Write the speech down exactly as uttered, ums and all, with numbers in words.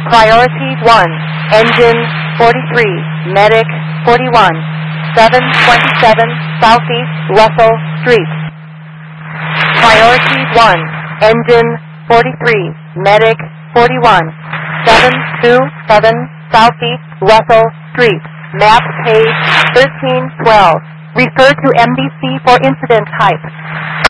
Priority one, Engine forty-three, Medic forty-one, seven twenty-seven Southeast Russell Street. Priority one, Engine forty-three, Medic forty-one, seven twenty-seven Southeast Russell Street. Map page thirteen twelve. Refer to M D C for incident type.